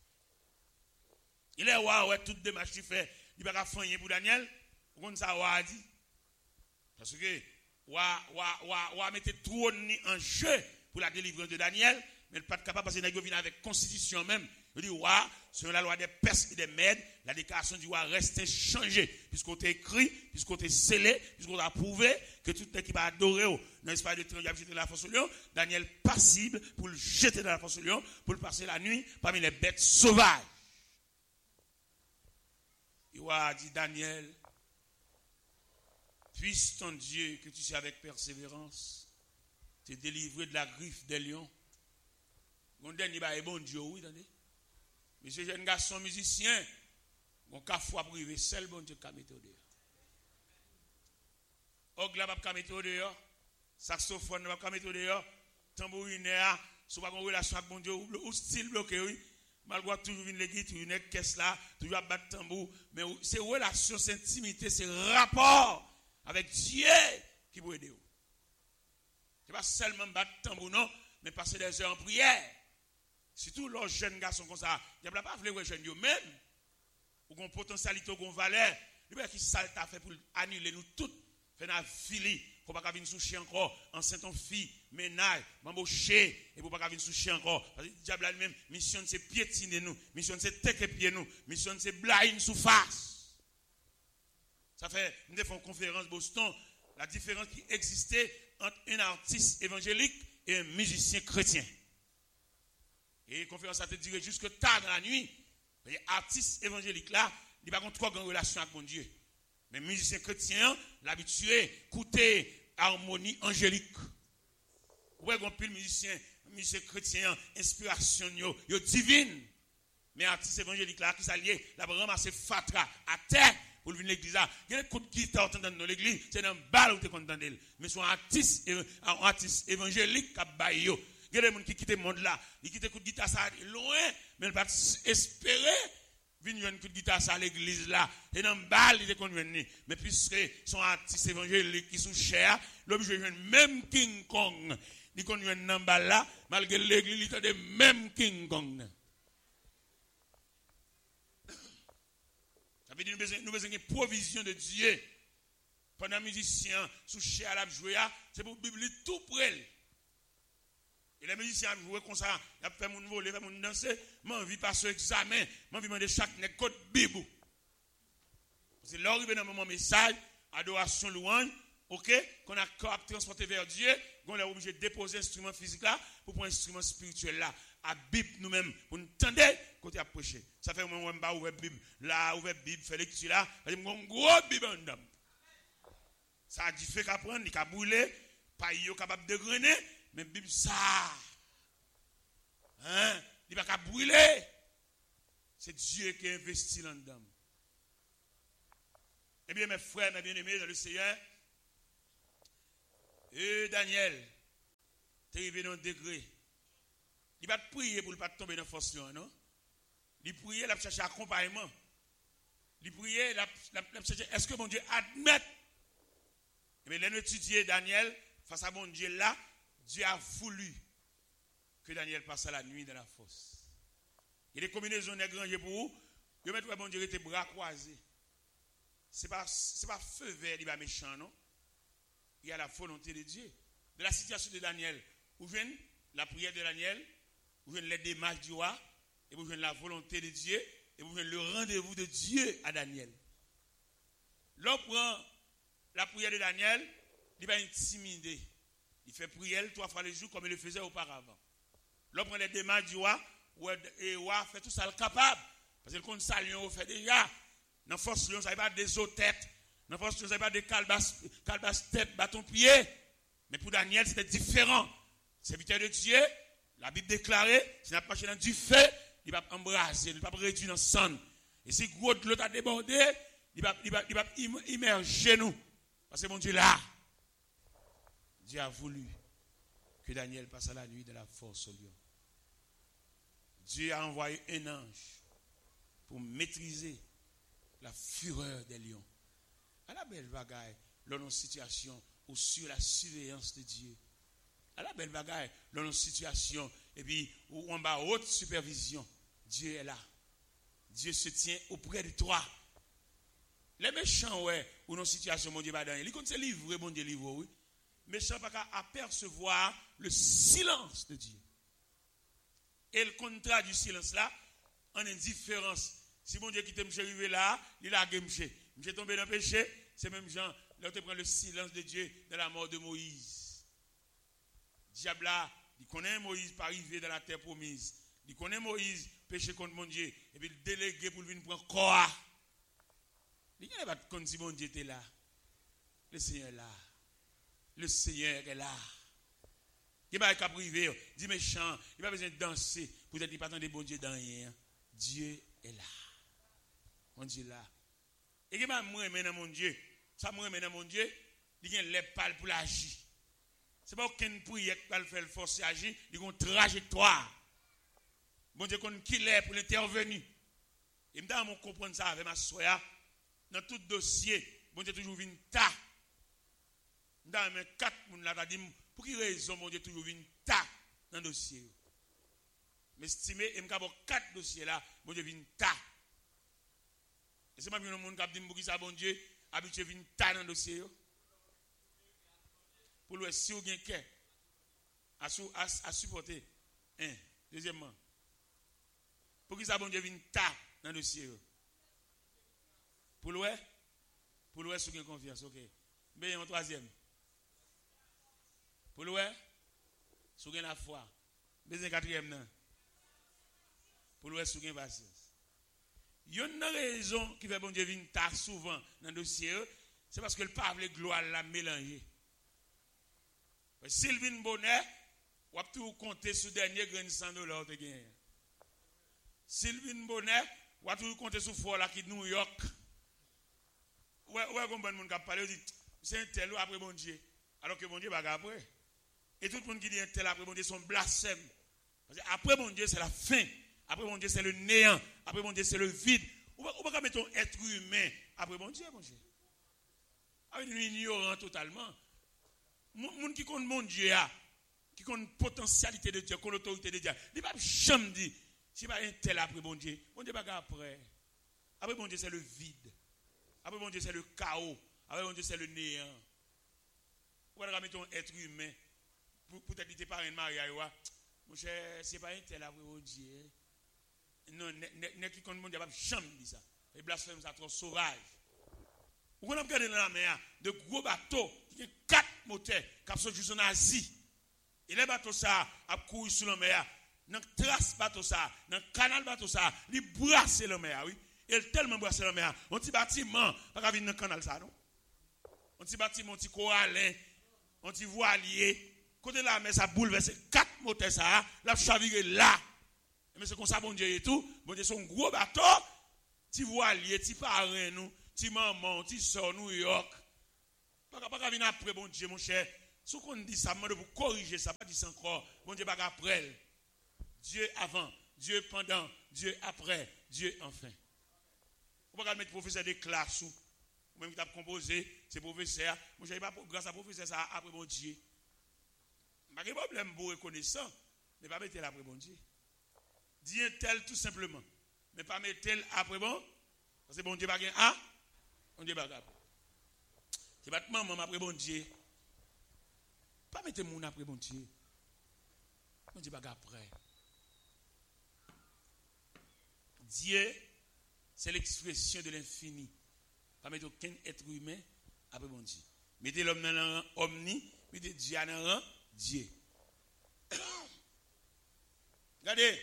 Il est roi, ouais, toute démarche qu'il fait. Il ne va pas faire pour Daniel. Vous ça, roi dit. Parce que, roi mettait tout en jeu pour la délivrance de Daniel. Mais il n'est pas capable parce qu'il vient avec constitution même. Il dit, roi, selon la loi des Perses et des Mèdes, la déclaration du roi reste inchangée. Puisqu'on t'a écrit, puisqu'on t'a scellé, puisqu'on t'a prouvé que tout le qui va adorer dans l'espace de temps, il a jeté dans la fosse au lion. Daniel passible pour le jeter dans la fosse au lion, pour le passer la nuit parmi les bêtes sauvages. Il roi a dit, Daniel, puisse ton Dieu que tu sais avec persévérance te délivrer de la griffe des lions. Mon dernier est bon Dieu, oui, attendez. Mais ce jeune garçon musicien, mon cafou a privé, seul bon Dieu qui a mis au dehors. Ogla pas mettre au dehors, saxophone pas mettre au dehors, tambourinaire, si pas une relation avec bon Dieu, ou style bloqué, oui. Malgré toujours une l'église, une caisse là, toujours battre tambour, mais c'est relation, c'est intimité, c'est rapport avec Dieu qui peut aider. C'est pas seulement battre tambour, non, mais passer des heures en prière. Surtout leurs jeunes garçons comme ça, il n'y a pas de jeunes eux-mêmes, ou une potentialité, ou une valeur. Il y a qui ça t'a fait pour annuler nous toutes, faire la filie, pour ne pas venir soucher encore, enceinte en fille, ménage, m'embaucher, et pour ne pas venir soucher encore. Parce que le diable a lui-même, mission c'est piétiner nous, mission c'est tecker pied nous, mission c'est blayer sous face. Ça fait, nous avons une conférence Boston, la différence qui existait entre un artiste évangélique et un musicien chrétien. Et la conférence a été durée jusque tard dans la nuit. Les artistes évangéliques là, ils n'ont pas trop de relation avec mon Dieu. Mais les musiciens chrétiens, l'habitué, écouter harmonie angélique. Ouais, on peut musicien chrétien, inspiration, yo divine. Mais artistes évangéliques là, qui s'allient, là, ramasser fatra à terre pour venir l'église là. Il y a des coups de guitare dans l'église, c'est dans le bal où tu es content d'elle. Mais son artiste évangélique qui a baillé. Il y a des gens qui quittent le monde là, ils quittent le coup de guitare ça loin, mais ils ne peuvent pas espérer venir un coup de guitare ça à l'église là. Et dans le bal, ils sont venus. Mais puisque son artiste évangélique qui sont chers, l'objet de même King Kong, ils sont venus dans le bal là, malgré l'église, ils sont de même King Kong. Ça veut dire que nous avons une provision de Dieu. Pendant les musiciens, sous cher à la jouer, c'est pour la Bible tout près. Et les musiciens jouent comme ça, ils fait mon voler, fait mon danser, m'en envie passer examen, m'en envie demander chaque nez code Bible. C'est là où il y a un message, adoration, louange, ok, qu'on a transporté vers Dieu, qu'on est obligé de déposer l'instrument physique là, pour prendre l'instrument spirituel là, à Bible nous-mêmes, pour nous tendre, côté à prêcher. Ça fait un moment où on va ouvrir la Bible, là, ouvrir la Bible, faire lecture là, ça dit, mon gros Bible en dame. Ça a du fait qu'à prendre, il a brûlé, pas il est capable de grainer, mais Bible ça, hein, il va qu'à brûler. C'est Dieu qui a investi là-dedans. Eh bien, mes frères, mes bien-aimés dans le Seigneur, Daniel, tu es arrivé dans un degré. Il va te prier pour ne pas tomber dans la force, non? Il prier, il va chercher accompagnement. Il prier, il va chercher, est-ce que mon Dieu admet? Mais l'un étudier Daniel, face à mon Dieu là, Dieu a voulu que Daniel passe la nuit dans la fosse. Il y a des combinaisons négranges pour vous. Vous mettez mon Dieu tes bras croisés. Ce n'est pas feu vert, il va méchant, non? Il y a la volonté de Dieu. De la situation de Daniel, vous venez la prière de Daniel, vous venez les démarches du roi, et vous venez la volonté de Dieu, et vous venez le rendez-vous de Dieu à Daniel. L'on prend la prière de Daniel, il va intimider. Il fait prière 3 fois le jour comme il le faisait auparavant. L'on prend les démarches du roi, et le roi fait tout ça le capable. Parce que le salion fait déjà. Dans la force, ça n'est pas des autres têtes. Dans la force, ça n'est pas des calbasses têtes, bâton pied. Mais pour Daniel, c'était différent. Serviteur de Dieu, la Bible déclarait, s'il n'a pas marché dans du feu, il va embraser, il ne va pas réduire dans le sang. Et si gros de l'autre a débordé, il va immerger nous. Parce que mon Dieu là, Dieu a voulu que Daniel passe la nuit de la force au lion. Dieu a envoyé un ange pour maîtriser la fureur des lions. À la belle bagaille, dans nos situations ou sur la surveillance de Dieu. À la belle bagaille, dans nos situations, et puis, où on va haute supervision, Dieu est là. Dieu se tient auprès de toi. Les méchants, ouais, ou nos situations, mon Dieu, va dans. Ils comptent se livrer, mon Dieu, livre, oui. Méchants, pas qu'à apercevoir le silence de Dieu. Et le contrat du silence là, en indifférence. Si mon Dieu qui t'aime arrivé là, il a gagné. Je tombé dans le péché, c'est même Jean. Là, tu prends le silence de Dieu dans la mort de Moïse. Diable là, il connaît Moïse pas arrivé dans la terre promise. Il connaît Moïse péché contre mon Dieu. Et puis il délégué pour venir prendre corps. Il n'y a pas de compte si mon Dieu était là. Le Seigneur est là. Le Seigneur est là. Il n'y a pas de privé. Dit méchant. Il n'y a pas besoin de danser. Peut-être qu'il n'y a pas de bon Dieu dans rien. Dieu est là. Mon Dieu est là. Et qui m'a remis dans mon Dieu. Ça m'a remis dans mon Dieu. Il y a les pales pour l'agir. Ce n'est pas aucune prière qui va le faire forcer à agir. Il y a une trajectoire. Mon Dieu, qui est pour l'intervenir. Et je vais comprendre ça avec ma soeur. Dans tout dossier, mon Dieu toujours vient ta. Dans mes 4 personnes là, dit pour quelle raison mon Dieu toujours vient ta dans le dossier. Mais estimé, et me 4 dossiers là, mon Dieu vient ta. Et c'est pas que le monde qui dit pour qui ça bon Dieu habitué vient ta dans le dossier. Pour le si ou bien qu'est à supporter. Un. Deuxièmement, pour qui ça bon Dieu vient ta dans le dossier. Pour le sous confiance, ok. Mais en troisième. Pour le sous la foi. Mais en quatrième non. Pour le sous patience. Il y a une raison qui fait bon Dieu venir tard souvent dans le dossier, c'est parce que le peuple de gloire l'a mélangé. S'il vient bonheur, on va tout compter sur le dernier grain de $100 S'il vient bonheur, on va tout compter sur le fort là qui est New York. Ouais, comme bon monde qui a parlé, dit, c'est un tel ou après bon Dieu. Alors que bon Dieu va après. Et tout le monde qui dit un tel après bon Dieu sont blasphèmes. Parce que après bon Dieu, c'est la fin. Après mon Dieu, c'est le néant. Après mon Dieu, c'est le vide. On va pas mettre un être humain après mon Dieu, mon Dieu. Avec une ignorant totalement. Moun qui compte mon Dieu, qui compte potentialité de Dieu, qui compte l'autorité de Dieu, il va jamais dire, si pas un tel après mon Dieu va après. Après mon Dieu, c'est le vide. Après mon Dieu, c'est le chaos. Après mon Dieu, c'est le néant. On va mettre un être humain. Peut-être qu'il n'est pas un mariage. Mon cher, c'est pas un tel après mon Dieu. Non, n'est qui compte mon Dieu, jamais dit ça. Les blasphèmes, ça trop sauvage. Vous avez regardé dans la mer, de gros bateaux, qui ont 4 moteurs, qui sont juste en Asie. Et les bateaux, ça, a couru sur la mer. Dans la trace bateau, ça, dans le canal bateau, ça, ils brassent la mer, oui. Et tellement brassé la mer. Un petit bâtiment, pas qu'à venir dans le canal, ça, non? Un petit bâtiment, un petit corallin, un petit voilier. Côté de la mer, ça bouleverse 4 moteurs, ça, la chaviré là. Mais c'est comme ça, bon Dieu et tout. Bon Dieu, son gros bateau. Ti voilier, ti parrain nous, ti maman, ti soeur New York. Pas venir après, bon Dieu, mon cher. Si on dit ça, je pour corriger ça, pas dire ça encore. Bon Dieu, pas après. Dieu avant, Dieu pendant, Dieu après, Dieu enfin. On ne peut pas mettre professeur de classe ou même qui t'a composé, c'est professeur. Moi, je n'ai pas grâce à professeur ça après bon Dieu. Pas de problème pour reconnaissant, mais pas mettre après bon Dieu. Dis un tel tout simplement, mais pas mettre tel après bon. Parce que bon Dieu pas gain A, bon Dieu pas après. C'est pas maman après bon Dieu. Pas mettre mon après bon Dieu. Bon Dieu pas après. Dieu, c'est l'expression de l'infini. Pas mettre aucun être humain après bon Dieu. Mettez l'homme dans un omni, mettez Dieu dans un Dieu. Regardez,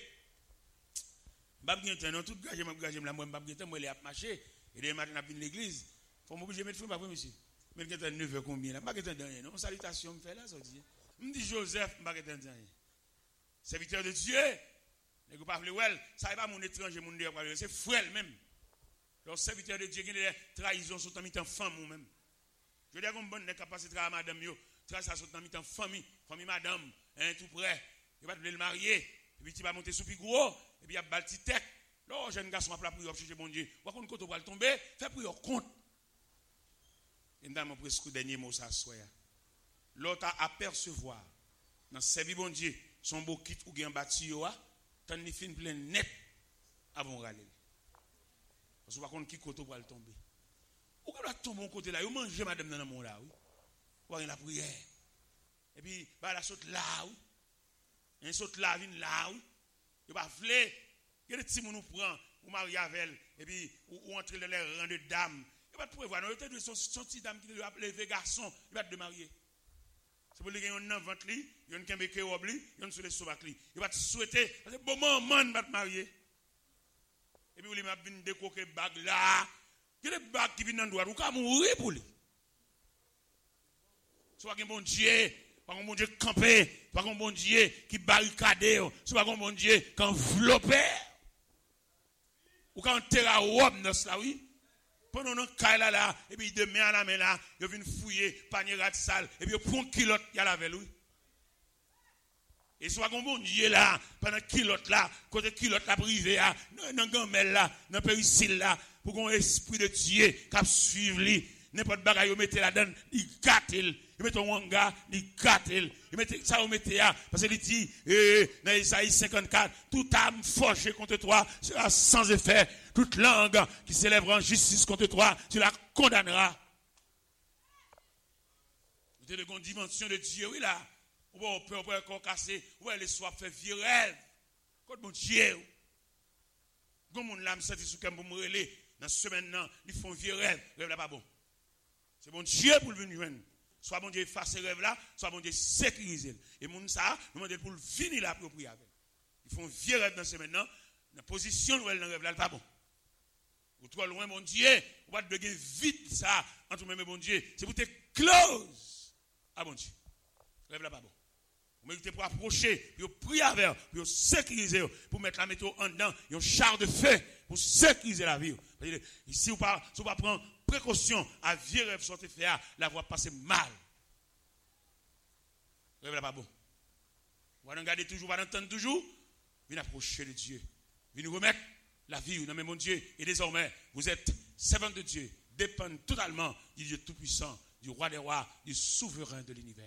je tout gagé, moi, je marché, et demain matin, je l'église. Il faut m'obliger de mettre après, monsieur. Mais je 9h combien là? Je ne sais pas, non? Salutation, je fais là, ça dit. Je dis Joseph, je ne sais pas. Serviteur de Dieu. Ne pas well, ça n'est pas mon étranger, mon Dieu, c'est frère même. Le serviteur de Dieu qui a des trahisons sur ta femme ou même. Je veux dire qu'on bonne capacité de travailler madame yo, trahison sur ta famille, madame, tout près. Il va le marier, et puis il va monter sous plus gros, et puis il y a balti tech. Là, jeune garçon a pris pour chercher bon Dieu. Ou quand on va tomber, fait pour compte. Et dans presque dernier mot ça soit. L'autre à apercevoir dans servir bon Dieu, son beau kit ou bien bâti yo a tant ni fin plein net avant râler. Parce que par contre qui côté pour le tomber. Ou quand doit tomber au côté là, yo manger madame dans mon là oui. Ou la prière. Et puis bah la saute là oui. Un saute là vient là oui. Yo pas vle, il y a des petits moun nous prend ou marier avec elle et puis ou entrer dans les rangs de dames. Il va prévoir non, il son petite dame qui doit lever garçon, il va te marier. C'est pour lui qu'il y a un ventre li, il y a un kembeke obli, il y a un sur les sobac li. Il va te souhaiter parce que bon moment va te marier. Et puis il m'a vinn décoquer bague là. Il y a des bagues qui viennent dans droit, ou ka mourir pour lui. Soit un bon Dieu, pas un bon Dieu campé, pas un bon Dieu qui barricade, soit un bon Dieu qui enveloppe. Ou quand terra robe dans cela oui. Pendant un cas là, et puis demain à la main là, il vient fouiller, panier rat sale, et puis il prend kilote, il y a la veille, oui. Et soit qu'on bon Dieu là, pendant kilote là, côté kilote là privé là, dans gamelle là, dans péricile là, pour qu'on esprit de Dieu qui suive lui, n'importe bagaille vous mettez là-dedans, il gâte il met un wanga, il gâte il met ça vous mettez là, parce qu'il dit, dans Isaïe 54, toute âme forgée contre toi sera sans effet. Toute langue qui s'élèvera en justice contre toi, tu la condamneras. Vous avez une dimension de Dieu, oui là. On peut encore casser, ouais, les soirs fait vieux rêve. Quand mon Dieu, comme mon âme senti sous comme pour me relayer, dans ce semaine-là, ils font vieux rêve, rêve là pas bon. C'est bon Dieu pour le venir. Soit bon Dieu effacer rêve là, soit bon Dieu sécuriser. Et mon ça, nous demandons pour le finir là pour prier avec. Ils font vieux rêve dans ce semaine-là, dans la position où elle dans rêve là, pas bon. Ou trop loin, mon Dieu, on va te beguer vite ça, entre même bon Dieu. C'est pour te close. Ah, bon Dieu. Lève là, pas bon. Vous méritez pour approcher, pour prier avec, pour sécuriser, pour mettre la météo en dedans, un char de feu, pour sécuriser la vie. Ici, vous ne pas prendre précaution à vieux rêve sortir faire, la voie passer mal. Lève là, pas bon. Vous allez regarder toujours, vous allez entendre toujours, venez approcher de Dieu. Venez nous remettre la vie, non mais mon Dieu, et désormais, vous êtes servant de Dieu, dépendent totalement du Dieu Tout-Puissant, du Roi des Rois, du Souverain de l'univers.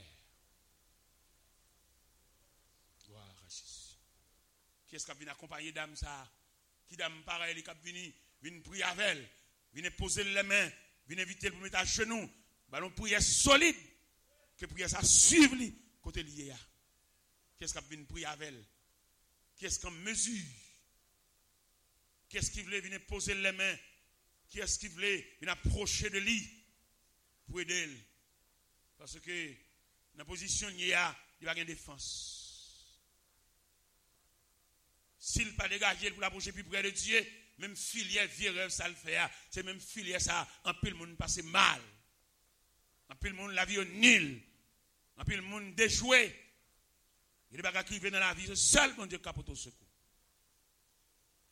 Gloire à Jésus. Qui est-ce qui vient accompagner dame ça? Qui dame pareil, qui vient prier avec elle, vient poser les mains, vient inviter pour mettre à genoux, ballon prière solide, que prière ça suive lui, côté lié. Qui est-ce qui vient prier avec elle? Qui est-ce qui mesure? Qui est-ce qui voulait venir poser les mains? Qui est-ce qui voulait venir approcher de lui pour aider elle? Parce que dans la position il n'y a pas de défense. S'il pas dégagé pour l'approcher plus près de Dieu, même filière vieux rêve ça le fait. C'est même filière ça, en pile le monde passe mal. En pile le monde la vie au nul. En pile le monde déjoué. Il n'y a pas qu'à crier dans la vie, c'est seul mon Dieu qui apporte au secours.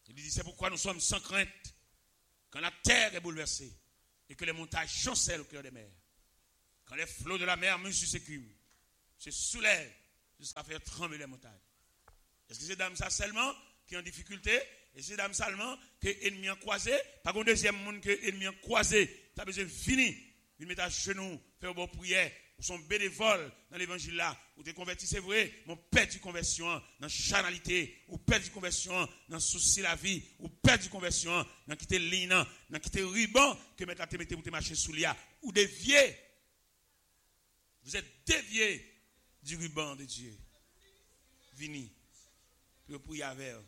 Il dit, c'est pourquoi nous sommes sans crainte quand la terre est bouleversée et que les montagnes chancellent au cœur des mers. Quand les flots de la mer mesurent s'écument, se soulèvent jusqu'à faire trembler les montagnes. Est-ce que c'est d'âme ça seulement qui est en difficulté? Et c'est d'âme seulement que l'ennemi a croisé? Pas qu'un deuxième monde que l'ennemi a croisé. Tu as besoin de finir. Il met à genoux, faire une bonne prière. Ou son bénévole dans l'évangile là. Ou t'es converti, c'est vrai. Mon père du conversion dans la charnalité. Ou père du conversion dans le souci la vie. Ou père du conversion dans quitter l'ina. Dans quitter le ruban que mettre à te mettre pour te marcher sous l'ia. Ou dévier. Vous êtes déviés du ruban de Dieu. Vini. Puis prier avec eux.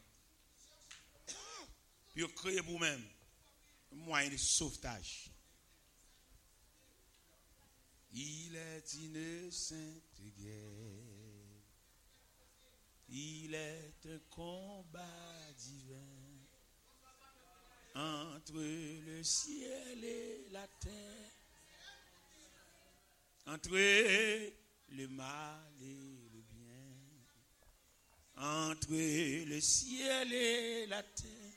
Puis créer pour vous-même un moyen de sauvetage. Il est une sainte guerre. Il est un combat divin entre le ciel et la terre, entre le mal et le bien, entre le ciel et la terre.